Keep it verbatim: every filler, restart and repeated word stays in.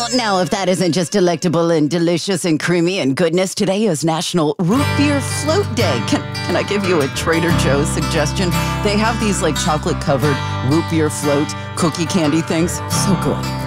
Well, now, if that isn't just delectable and delicious and creamy and goodness, today is National Root Beer Float Day. Can, can I give you a Trader Joe's suggestion? They have these like chocolate-covered root beer float cookie candy things. So good.